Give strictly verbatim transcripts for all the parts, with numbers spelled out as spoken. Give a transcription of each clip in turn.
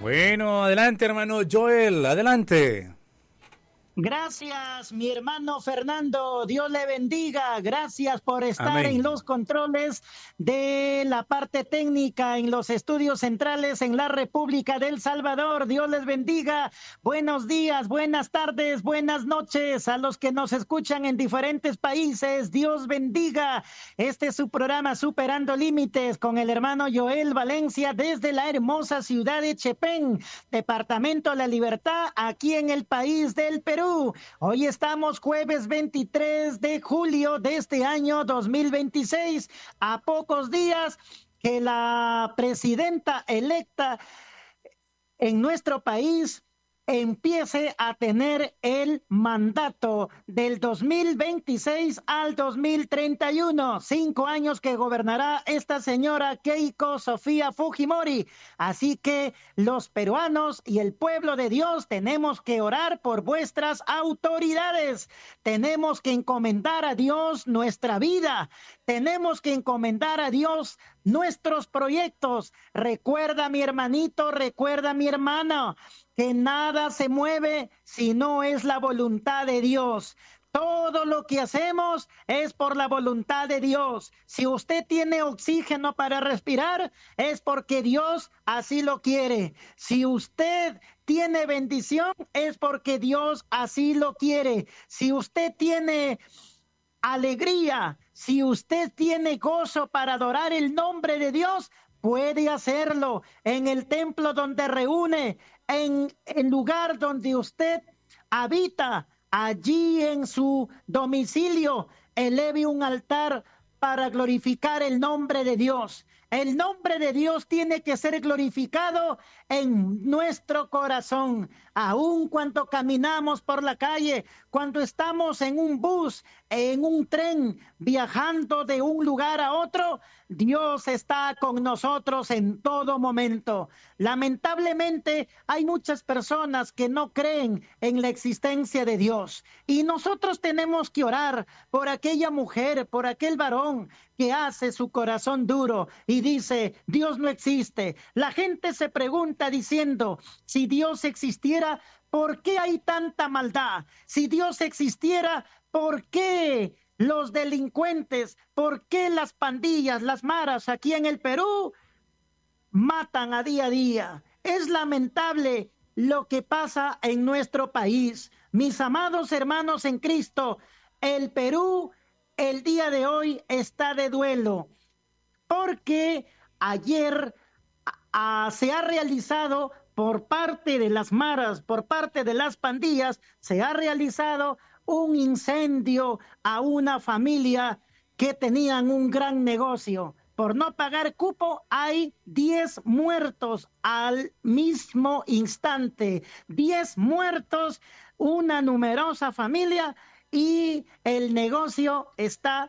Bueno, adelante, hermano Joel, adelante. Gracias, mi hermano Fernando, Dios le bendiga, gracias por estar Amén. en los controles de la parte técnica, en los estudios centrales en la República del Salvador, Dios les bendiga, buenos días, buenas tardes, buenas noches a los que nos escuchan en diferentes países, Dios bendiga, este es su programa Superando Límites con el hermano Joel Valencia desde la hermosa ciudad de Chepén, departamento La Libertad, aquí en el país del Perú. Hoy estamos jueves veintitrés de julio de este año dos mil veintiséis, a pocos días que la presidenta electa en nuestro país empiece a tener el mandato del dos mil veintiséis al dos mil treinta y uno, cinco años que gobernará esta señora Keiko Sofía Fujimori. Así que los peruanos y el pueblo de Dios tenemos que orar por vuestras autoridades, tenemos que encomendar a Dios nuestra vida, tenemos que encomendar a Dios nuestros proyectos. Recuerda, mi hermanito, recuerda, mi hermana, que nada se mueve si no es la voluntad de Dios. Todo lo que hacemos es por la voluntad de Dios. Si usted tiene oxígeno para respirar, es porque Dios así lo quiere. Si usted tiene bendición, es porque Dios así lo quiere. Si usted tiene alegría, si usted tiene gozo para adorar el nombre de Dios, puede hacerlo en el templo donde reúne, en el lugar donde usted habita, allí en su domicilio, eleve un altar para glorificar el nombre de Dios. El nombre de Dios tiene que ser glorificado en nuestro corazón, aun cuando caminamos por la calle, cuando estamos en un bus, en un tren, viajando de un lugar a otro, Dios está con nosotros en todo momento. Lamentablemente, hay muchas personas que no creen en la existencia de Dios, y nosotros tenemos que orar por aquella mujer, por aquel varón que hace su corazón duro y dice, Dios no existe. La gente se pregunta diciendo, si Dios existiera, ¿por qué hay tanta maldad? Si Dios existiera, ¿por qué los delincuentes, por qué las pandillas, las maras aquí en el Perú matan a día a día? Es lamentable lo que pasa en nuestro país. Mis amados hermanos en Cristo, el Perú el día de hoy está de duelo, porque ayer a, a, se ha realizado por parte de las maras, por parte de las pandillas, se ha realizado un incendio a una familia que tenían un gran negocio. Por no pagar cupo hay diez muertos al mismo instante, diez muertos, una numerosa familia, y el negocio está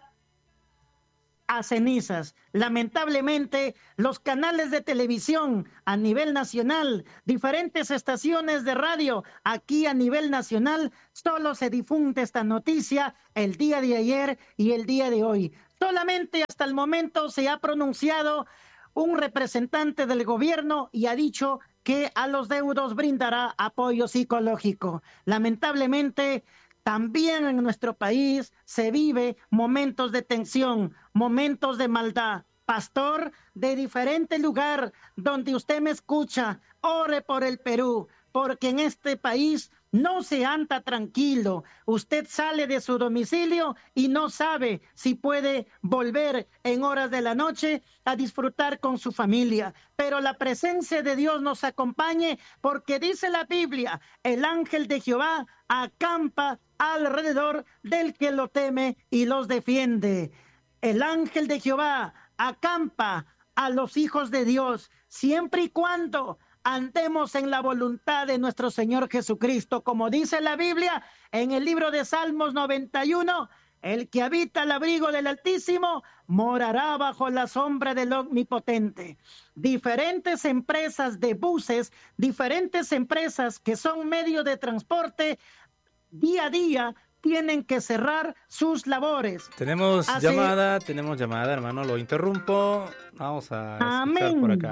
a cenizas. Lamentablemente, los canales de televisión a nivel nacional, diferentes estaciones de radio aquí a nivel nacional, solo se difunde esta noticia el día de ayer y el día de hoy. Solamente hasta el momento se ha pronunciado un representante del gobierno y ha dicho que a los deudos brindará apoyo psicológico. Lamentablemente, también en nuestro país se vive momentos de tensión, momentos de maldad. Pastor de diferente lugar donde usted me escucha, ore por el Perú, porque en este país no se anda tranquilo. Usted sale de su domicilio y no sabe si puede volver en horas de la noche a disfrutar con su familia. Pero la presencia de Dios nos acompañe, porque dice la Biblia, el ángel de Jehová acampa alrededor del que lo teme y los defiende. El ángel de Jehová acampa a los hijos de Dios, siempre y cuando andemos en la voluntad de nuestro Señor Jesucristo, como dice la Biblia en el libro de Salmos noventa y uno, el que habita al abrigo del Altísimo morará bajo la sombra del Omnipotente. Diferentes empresas de buses, diferentes empresas que son medio de transporte, día a día tienen que cerrar sus labores. Tenemos Hace... llamada, tenemos llamada, hermano, lo interrumpo. Vamos a escuchar Amén. por acá.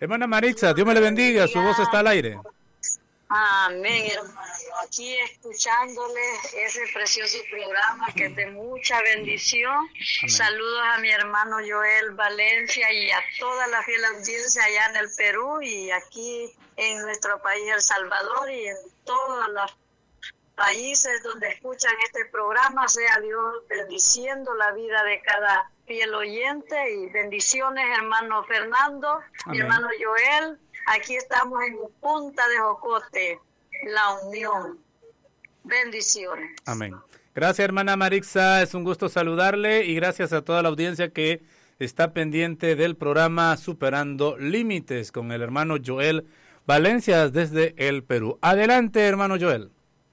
Hermana Maritza, Dios me le bendiga, su voz está al aire. Amén, hermano. Aquí escuchándole ese precioso programa que es de mucha bendición. Amén. Saludos a mi hermano Joel Valencia y a toda la fiel audiencia allá en el Perú y aquí en nuestro país El Salvador y en todos los países donde escuchan este programa. Sea Dios bendiciendo la vida de cada fiel oyente y bendiciones, hermano Fernando, amén. Mi hermano Joel. Aquí estamos en Punta de Jocote, La Unión. Bendiciones. Amén. Gracias, hermana Maritza. Es un gusto saludarle y gracias a toda la audiencia que está pendiente del programa Superando Límites con el hermano Joel Valencia desde el Perú. Adelante, hermano Joel.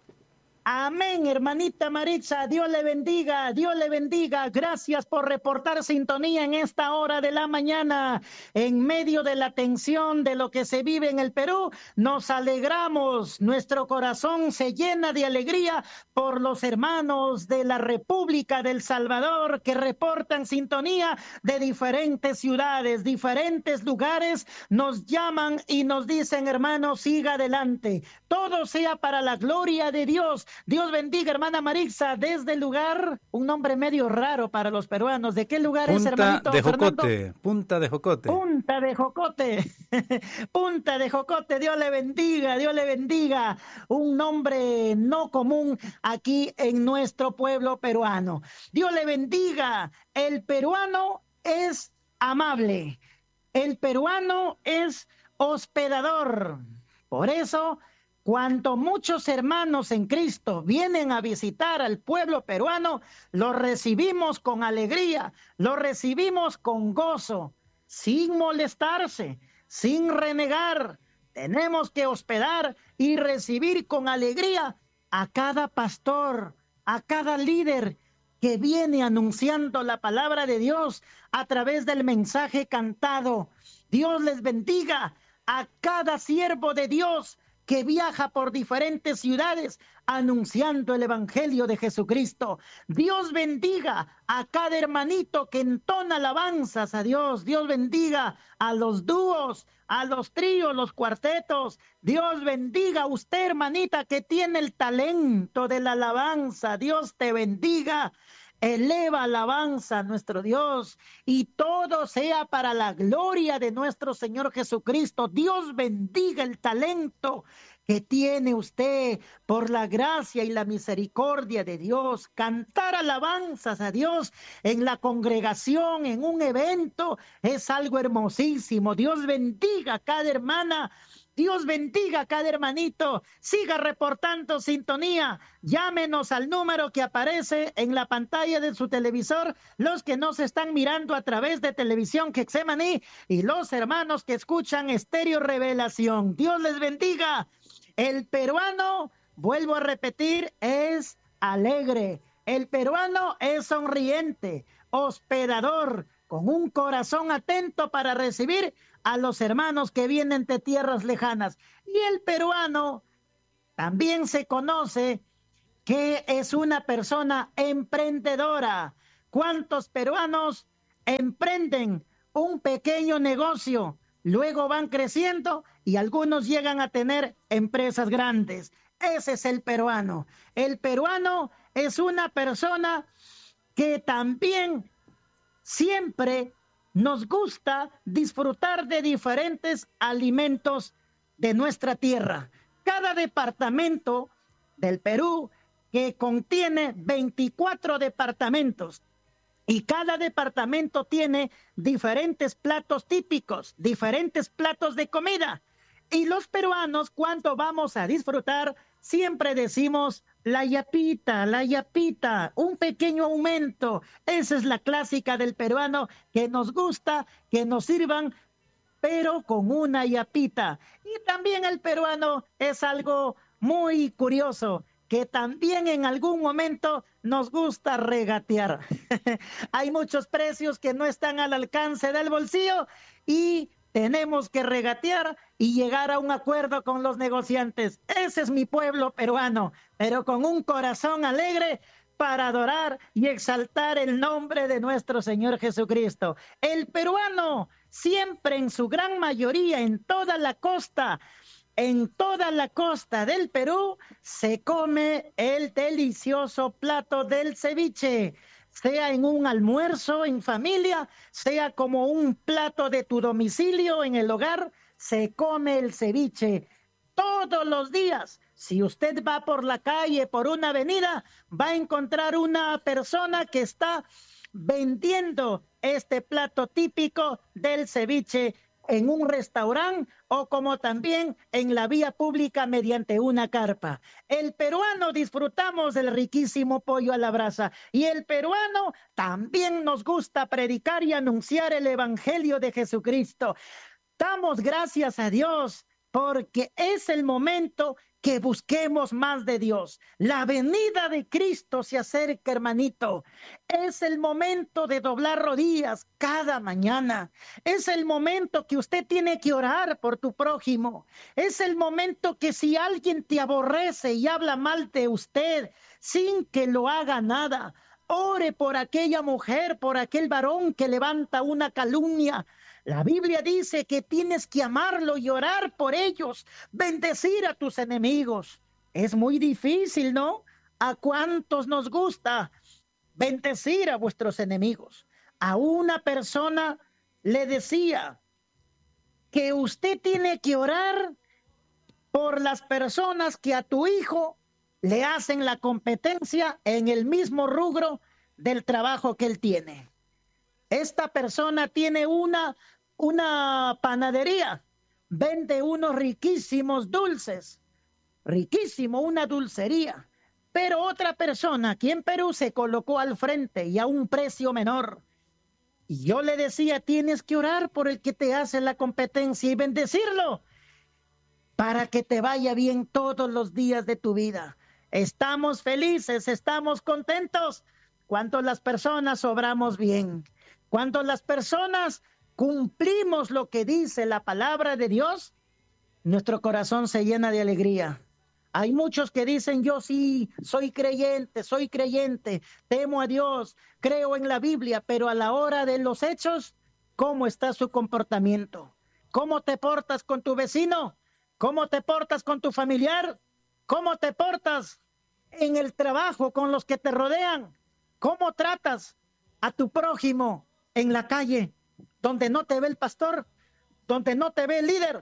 Amén, hermanita Maritza, Dios le bendiga, Dios le bendiga. Gracias por reportar sintonía en esta hora de la mañana. En medio de la tensión de lo que se vive en el Perú, nos alegramos, nuestro corazón se llena de alegría por los hermanos de la República del Salvador que reportan sintonía de diferentes ciudades, diferentes lugares, nos llaman y nos dicen, hermanos, siga adelante, todo sea para la gloria de Dios. Dios bendiga, hermana Maritza, desde el lugar, un nombre medio raro para los peruanos. ¿De qué lugar Punta es, hermanito de Fernando? Jocote, Punta de Jocote. Punta de Jocote, Punta de Jocote, Dios le bendiga, Dios le bendiga. Un nombre no común aquí en nuestro pueblo peruano. Dios le bendiga. El peruano es amable, el peruano es hospedador. Por eso, cuando muchos hermanos en Cristo vienen a visitar al pueblo peruano, los recibimos con alegría, los recibimos con gozo, sin molestarse, sin renegar. Tenemos que hospedar y recibir con alegría a cada pastor, a cada líder que viene anunciando la palabra de Dios a través del mensaje cantado. Dios les bendiga a cada siervo de Dios que viaja por diferentes ciudades anunciando el evangelio de Jesucristo. Dios bendiga a cada hermanito que entona alabanzas a Dios. Dios bendiga a los dúos, a los tríos, los cuartetos. Dios bendiga a usted, hermanita, que tiene el talento de la alabanza. Dios te bendiga. Eleva alabanza a nuestro Dios y todo sea para la gloria de nuestro Señor Jesucristo. Dios bendiga el talento que tiene usted por la gracia y la misericordia de Dios. Cantar alabanzas a Dios en la congregación, en un evento, es algo hermosísimo. Dios bendiga a cada hermana. Dios bendiga a cada hermanito. Siga reportando sintonía. Llámenos al número que aparece en la pantalla de su televisor, los que nos están mirando a través de Televisión Getsemaní y los hermanos que escuchan Estéreo Revelación. Dios les bendiga. El peruano, vuelvo a repetir, es alegre. El peruano es sonriente, hospedador, con un corazón atento para recibir a los hermanos que vienen de tierras lejanas. Y el peruano también se conoce que es una persona emprendedora. ¿Cuántos peruanos emprenden un pequeño negocio? Luego van creciendo y algunos llegan a tener empresas grandes. Ese es el peruano. El peruano es una persona que también siempre nos gusta disfrutar de diferentes alimentos de nuestra tierra. Cada departamento del Perú, que contiene veinticuatro departamentos, y cada departamento tiene diferentes platos típicos, diferentes platos de comida. Y los peruanos, cuando vamos a disfrutar, siempre decimos la yapita, la yapita, un pequeño aumento. Esa es la clásica del peruano, que nos gusta que nos sirvan, pero con una yapita. Y también el peruano es algo muy curioso, que también en algún momento nos gusta regatear. Hay muchos precios que no están al alcance del bolsillo y tenemos que regatear y llegar a un acuerdo con los negociantes. Ese es mi pueblo peruano, pero con un corazón alegre para adorar y exaltar el nombre de nuestro Señor Jesucristo. El peruano siempre en su gran mayoría en toda la costa, en toda la costa del Perú, se come el delicioso plato del ceviche, sea en un almuerzo en familia, sea como un plato de tu domicilio en el hogar, se come el ceviche todos los días. Si usted va por la calle, por una avenida, va a encontrar una persona que está vendiendo este plato típico del ceviche en un restaurante o como también en la vía pública mediante una carpa. El peruano disfrutamos del riquísimo pollo a la brasa y el peruano también nos gusta predicar y anunciar el evangelio de Jesucristo. Damos gracias a Dios porque es el momento que busquemos más de Dios. La venida de Cristo se acerca, hermanito. Es el momento de doblar rodillas cada mañana. Es el momento que usted tiene que orar por tu prójimo. Es el momento que si alguien te aborrece y habla mal de usted, sin que lo haga nada, ore por aquella mujer, por aquel varón que levanta una calumnia. La Biblia dice que tienes que amarlo y orar por ellos, bendecir a tus enemigos. Es muy difícil, ¿no? ¿A cuántos nos gusta bendecir a vuestros enemigos? A una persona le decía que usted tiene que orar por las personas que a tu hijo le hacen la competencia en el mismo rubro del trabajo que él tiene. Esta persona tiene una una panadería, vende unos riquísimos dulces, riquísimo, una dulcería, pero otra persona aquí en Perú se colocó al frente y a un precio menor. Y yo le decía, tienes que orar por el que te hace la competencia y bendecirlo para que te vaya bien todos los días de tu vida. Estamos felices, estamos contentos cuando las personas obramos bien, cuando las personas cumplimos lo que dice la palabra de Dios, nuestro corazón se llena de alegría. Hay muchos que dicen, yo sí, soy creyente, soy creyente, temo a Dios, creo en la Biblia, pero a la hora de los hechos, ¿cómo está su comportamiento? ¿Cómo te portas con tu vecino? ¿Cómo te portas con tu familiar? ¿Cómo te portas en el trabajo con los que te rodean? ¿Cómo tratas a tu prójimo en la calle? Donde no te ve el pastor, donde no te ve el líder.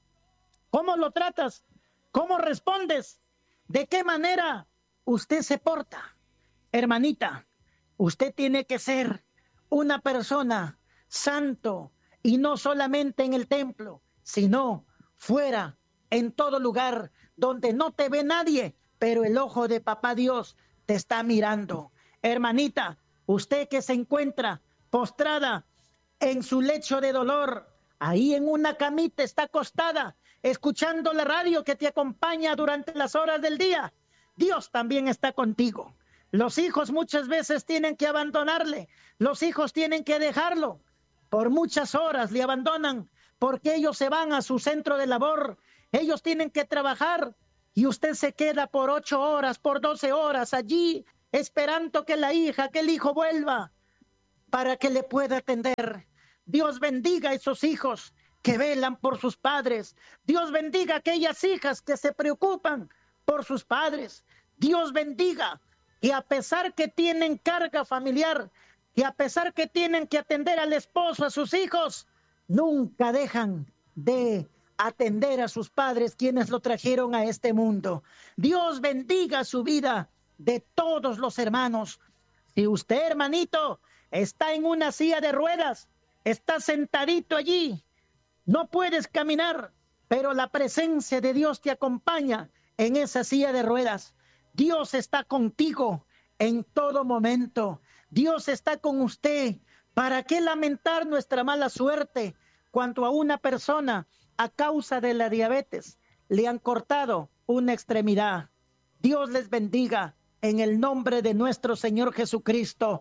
¿Cómo lo tratas? ¿Cómo respondes? ¿De qué manera usted se porta? Hermanita, usted tiene que ser una persona santo y no solamente en el templo, sino fuera, en todo lugar donde no te ve nadie, pero el ojo de papá Dios te está mirando. Hermanita, usted que se encuentra postrada en su lecho de dolor, ahí en una camita está acostada, escuchando la radio que te acompaña durante las horas del día. Dios también está contigo. Los hijos muchas veces tienen que abandonarle, los hijos tienen que dejarlo. Por muchas horas le abandonan porque ellos se van a su centro de labor, ellos tienen que trabajar y usted se queda por ocho horas, por doce horas allí, esperando que la hija, que el hijo vuelva para que le pueda atender. Dios bendiga a esos hijos que velan por sus padres. Dios bendiga a aquellas hijas que se preocupan por sus padres. Dios bendiga que a pesar que tienen carga familiar, que a pesar que tienen que atender al esposo, a sus hijos, nunca dejan de atender a sus padres, quienes lo trajeron a este mundo. Dios bendiga su vida de todos los hermanos. Si usted, hermanito, está en una silla de ruedas, está sentadito allí, no puedes caminar, pero la presencia de Dios te acompaña en esa silla de ruedas. Dios está contigo en todo momento. Dios está con usted. ¿Para qué lamentar nuestra mala suerte cuando a una persona, a causa de la diabetes, le han cortado una extremidad? Dios les bendiga en el nombre de nuestro Señor Jesucristo.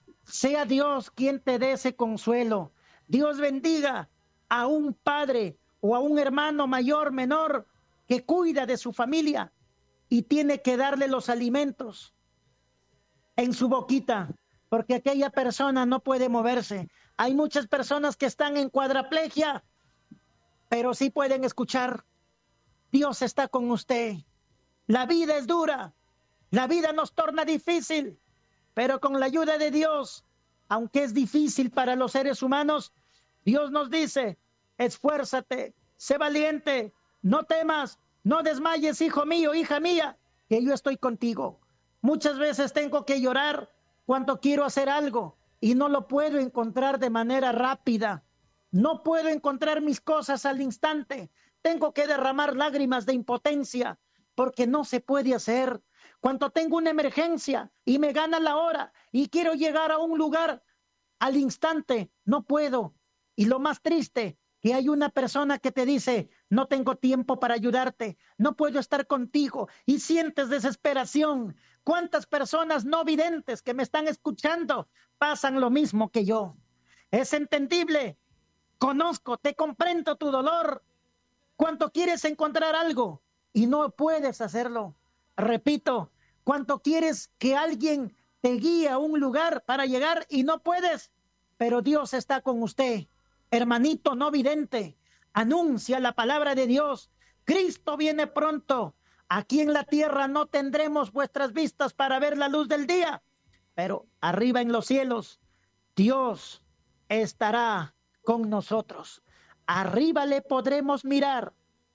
Sea Dios quien te dé ese consuelo. Dios bendiga a un padre o a un hermano mayor, menor, que cuida de su familia y tiene que darle los alimentos en su boquita, porque aquella persona no puede moverse. Hay muchas personas que están en cuadraplegia, pero sí pueden escuchar. Dios está con usted. La vida es dura, la vida nos torna difícil, pero con la ayuda de Dios, aunque es difícil para los seres humanos, Dios nos dice, esfuérzate, sé valiente, no temas, no desmayes, hijo mío, hija mía, que yo estoy contigo. Muchas veces tengo que llorar cuando quiero hacer algo y no lo puedo encontrar de manera rápida. No puedo encontrar mis cosas al instante. Tengo que derramar lágrimas de impotencia porque no se puede hacer. Cuando tengo una emergencia y me gana la hora y quiero llegar a un lugar al instante, no puedo. Y lo más triste, que hay una persona que te dice, no tengo tiempo para ayudarte, no puedo estar contigo, y sientes desesperación. ¿Cuántas personas no videntes que me están escuchando pasan lo mismo que yo? Es entendible, conozco, te comprendo tu dolor. Cuando quieres encontrar algo y no puedes hacerlo, repito, cuando quieres que alguien te guíe a un lugar para llegar y no puedes, pero Dios está con usted. Hermanito no vidente, anuncia la palabra de Dios. Cristo viene pronto. Aquí en la tierra no tendremos vuestras vistas para ver la luz del día, pero arriba en los cielos, Dios estará con nosotros. Arriba le podremos mirar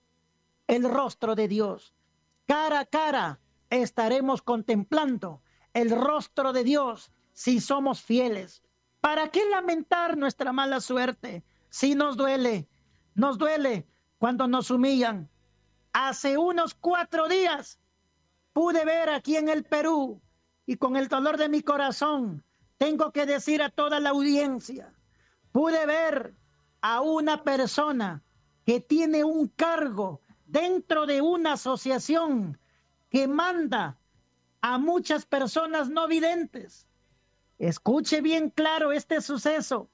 el rostro de Dios. Cara a cara estaremos contemplando el rostro de Dios si somos fieles. ¿Para qué lamentar nuestra mala suerte? Si nos duele, nos duele cuando nos humillan. Hace unos cuatro días pude ver aquí en el Perú, y con el dolor de mi corazón tengo que decir a toda la audiencia, pude ver a una persona que tiene un cargo dentro de una asociación que manda a muchas personas no videntes. Escuche bien claro este suceso.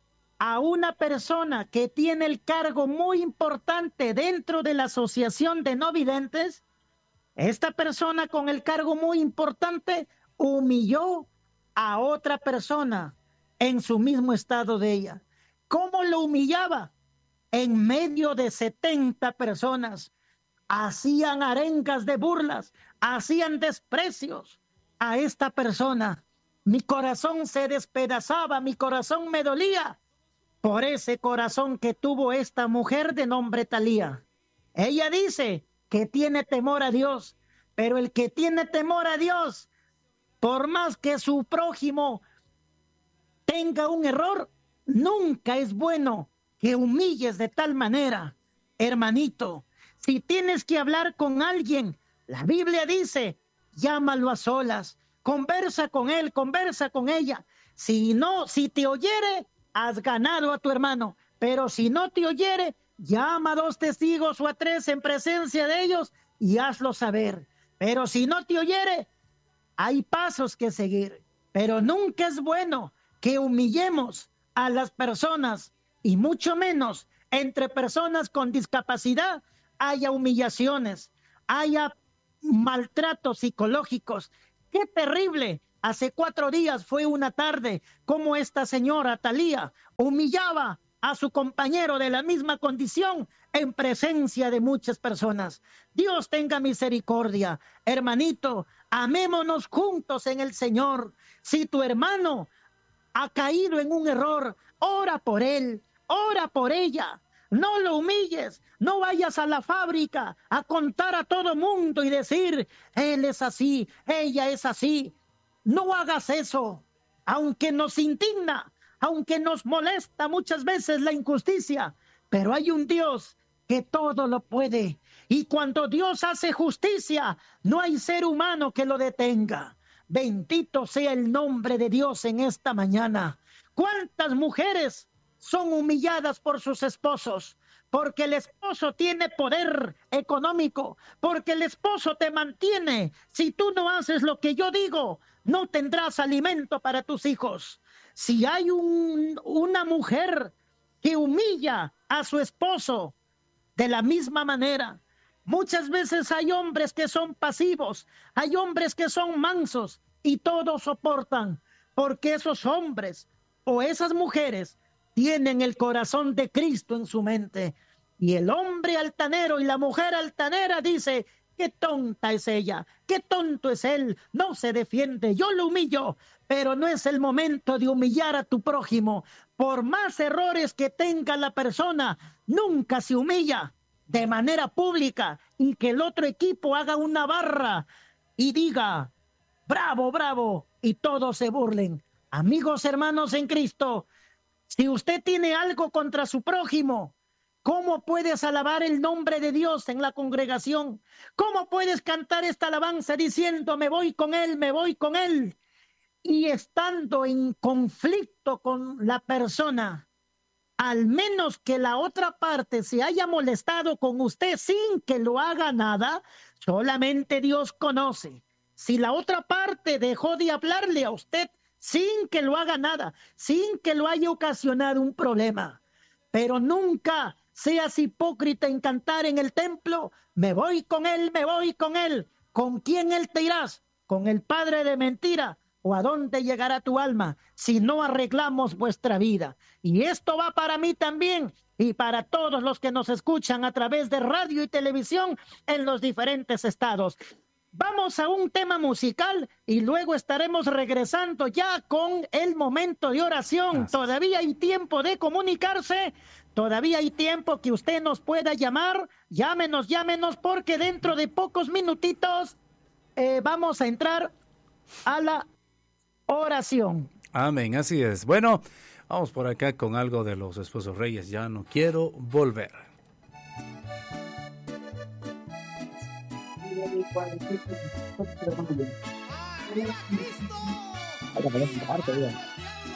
A una persona que tiene el cargo muy importante dentro de la asociación de no videntes, esta persona con el cargo muy importante humilló a otra persona en su mismo estado de ella. ¿Cómo lo humillaba? En medio de setenta personas. Hacían arengas de burlas, hacían desprecios a esta persona. Mi corazón se despedazaba, mi corazón me dolía por ese corazón que tuvo esta mujer de nombre Talía. Ella dice que tiene temor a Dios, pero el que tiene temor a Dios, por más que su prójimo tenga un error, nunca es bueno que humilles de tal manera. Hermanito, si tienes que hablar con alguien, la Biblia dice, llámalo a solas, conversa con él, conversa con ella. Si no, si te oyere, has ganado a tu hermano, pero si no te oyere, llama a dos testigos o a tres en presencia de ellos y hazlo saber. Pero si no te oyere, hay pasos que seguir, pero nunca es bueno que humillemos a las personas, y mucho menos entre personas con discapacidad haya humillaciones, haya maltratos psicológicos. ¡Qué terrible! Hace cuatro días fue una tarde como esta señora Talía humillaba a su compañero de la misma condición en presencia de muchas personas. Dios tenga misericordia. Hermanito, amémonos juntos en el Señor. Si tu hermano ha caído en un error, ora por él, ora por ella. No lo humilles, no vayas a la fábrica a contar a todo mundo y decir, él es así, ella es así. No hagas eso, aunque nos indigna, aunque nos molesta muchas veces la injusticia, pero hay un Dios que todo lo puede. Y cuando Dios hace justicia, no hay ser humano que lo detenga. Bendito sea el nombre de Dios en esta mañana. ¿Cuántas mujeres son humilladas por sus esposos? Porque el esposo tiene poder económico, porque el esposo te mantiene. Si tú no haces lo que yo digo, no tendrás alimento para tus hijos. Si hay un, una mujer que humilla a su esposo, de la misma manera, muchas veces hay hombres que son pasivos, hay hombres que son mansos y todos soportan, porque esos hombres o esas mujeres tienen el corazón de Cristo en su mente. Y el hombre altanero y la mujer altanera dice, qué tonta es ella, qué tonto es él, no se defiende, yo lo humillo. Pero no es el momento de humillar a tu prójimo. Por más errores que tenga la persona, nunca se humilla de manera pública y que el otro equipo haga una barra y diga, bravo, bravo, y todos se burlen. Amigos, hermanos en Cristo, si usted tiene algo contra su prójimo, ¿cómo puedes alabar el nombre de Dios en la congregación? ¿Cómo puedes cantar esta alabanza diciendo, me voy con él, me voy con él? Y estando en conflicto con la persona, al menos que la otra parte se haya molestado con usted sin que lo haga nada, solamente Dios conoce. Si la otra parte dejó de hablarle a usted sin que lo haga nada, sin que lo haya ocasionado un problema, pero nunca seas hipócrita en cantar en el templo, me voy con él, me voy con él. ¿Con quién él te irás? ¿Con el padre de mentira? ¿O a dónde llegará tu alma si no arreglamos vuestra vida? Y esto va para mí también y para todos los que nos escuchan a través de radio y televisión en los diferentes estados. Vamos a un tema musical y luego estaremos regresando ya con el momento de oración. Gracias. Todavía hay tiempo de comunicarse, todavía hay tiempo que usted nos pueda llamar. Llámenos, llámenos, porque dentro de pocos minutitos eh, vamos a entrar a la oración. Amén, así es. Bueno, vamos por acá con algo de los Esposos Reyes. Ya no quiero volver.